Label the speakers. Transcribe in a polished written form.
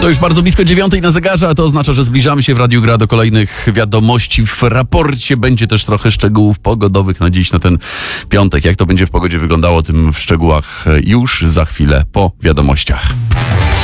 Speaker 1: już bardzo blisko 9 na zegarze, a to oznacza, że zbliżamy się w Radiu Gra do kolejnych wiadomości. W raporcie będzie też trochę szczegółów pogodowych na dziś, na ten piątek. Jak to będzie w pogodzie wyglądało, tym w szczegółach już za chwilę po wiadomościach.